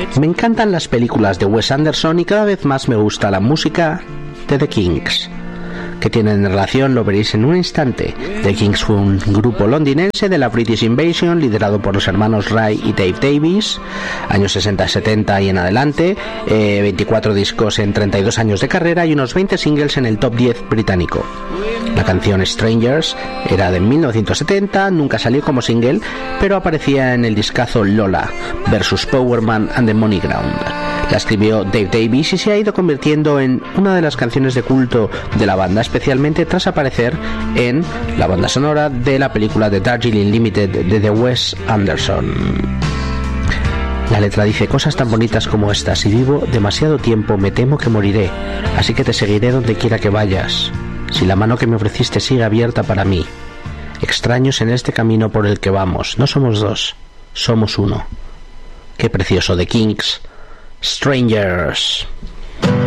Me encantan las películas de Wes Anderson y cada vez más me gusta la música de The Kinks. ¿Qué tienen relación? Lo veréis en un instante. The Kinks fue un grupo londinense de la British Invasion liderado por los hermanos Ray y Dave Davies, años 60, 70 y en adelante, 24 discos en 32 años de carrera y unos 20 singles en el top 10 británico. La canción Strangers era de 1970, nunca salió como single, pero aparecía en el discazo Lola vs Powerman and the Money Ground. La escribió Dave Davies y se ha ido convirtiendo en una de las canciones de culto de la banda, especialmente tras aparecer en la banda sonora de la película The Darjeeling Limited de The Wes Anderson. La letra dice cosas tan bonitas como estas: si vivo demasiado tiempo me temo que moriré, así que te seguiré donde quiera que vayas. Si la mano que me ofreciste sigue abierta para mí. Extraños en este camino por el que vamos, no somos dos, somos uno. Qué precioso, The Kinks. Strangers.